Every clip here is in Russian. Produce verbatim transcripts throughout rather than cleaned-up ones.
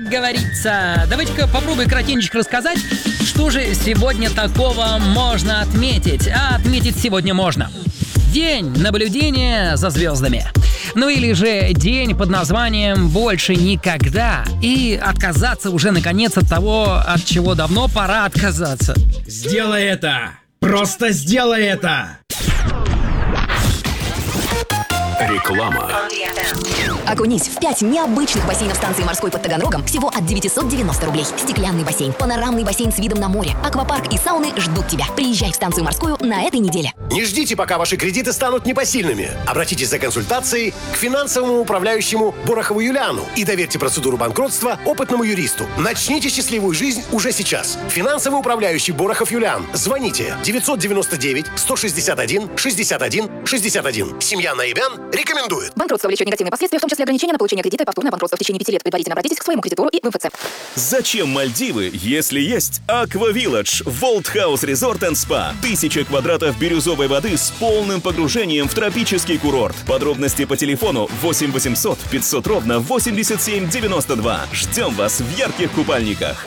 говорится. Давайте-ка попробуй коротенько рассказать, что же сегодня такого можно отметить. А отметить сегодня можно день наблюдения за звездами. Ну или же день под названием «Больше никогда». И отказаться уже наконец от того, от чего давно пора отказаться. Сделай это! Просто сделай это! Реклама. Окунись в пять необычных бассейнов станции морской под Таганрогом всего от девятьсот девяносто рублей. Стеклянный бассейн, панорамный бассейн с видом на море, аквапарк и сауны ждут тебя. Приезжай в станцию морскую на этой неделе. Не ждите, пока ваши кредиты станут непосильными. Обратитесь за консультацией к финансовому управляющему Борохову Юлиану и доверьте процедуру банкротства опытному юристу. Начните счастливую жизнь уже сейчас. Финансовый управляющий Борохов Юлиан. Звоните девятьсот девяносто девять сто шестьдесят один шестьдесят один шестьдесят один. Семья Наибян рекомендует. Банкротство влечет негативные последствия, в том числе ограничения на получение кредита и повторное банкротство. В течение пяти лет предварительно обратитесь к своему кредитору и в МФЦ. Зачем Мальдивы, если есть Аква Вилледж, Волт Хаус Резорт энд Спа? Тысяча квадратов бирюзовой воды с полным погружением в тропический курорт. Подробности по телефону восемь восемьсот пятьсот ровно восемьдесят семь девяносто два. Ждем вас в ярких купальниках.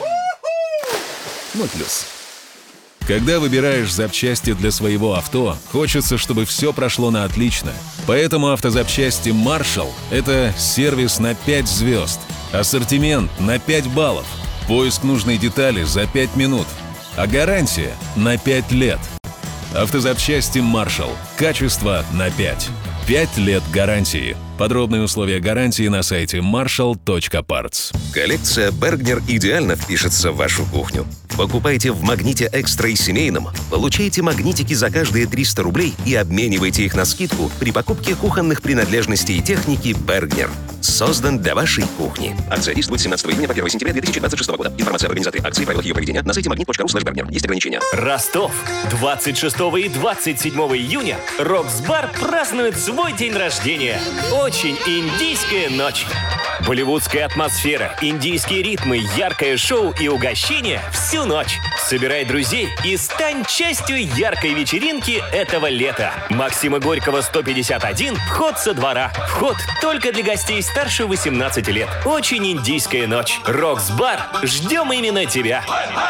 Ну плюс. Когда выбираешь запчасти для своего авто, хочется, чтобы все прошло на отлично. Поэтому автозапчасти Marshall – это сервис на пять звезд, ассортимент на пять баллов, поиск нужной детали за пять минут, а гарантия на пять лет. Автозапчасти Marshall. Качество на пять. пять лет гарантии. Подробные условия гарантии на сайте маршалл точка партс. Коллекция Bergner идеально впишется в вашу кухню. Покупайте в Магните Экстра и Семейном, получайте магнитики за каждые триста рублей и обменивайте их на скидку при покупке кухонных принадлежностей и техники Bergner. Создан для вашей кухни. Акция действует с семнадцатого июня по первое сентября две тысячи двадцать шестого года. Информация об организации акции и правилах ее проведения на сайте магнит точка ру слэш бергнер. Есть ограничения. Ростов. двадцать шестого и двадцать седьмого июня Рокс-бар празднует свой день рождения. Очень индийская ночь. Болливудская атмосфера, индийские ритмы, яркое шоу и угощение всю ночь. Собирай друзей и стань частью яркой вечеринки этого лета. Максима Горького сто пятьдесят один, вход со двора. Вход только для гостей старше восемнадцати лет. Очень индийская ночь. Рокс-бар. Ждем именно тебя.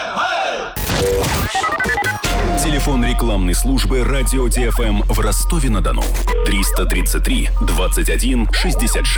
Телефон рекламной службы «Радио Ти Эф Эм» в Ростове-на-Дону. триста тридцать три двадцать один шестьдесят шесть.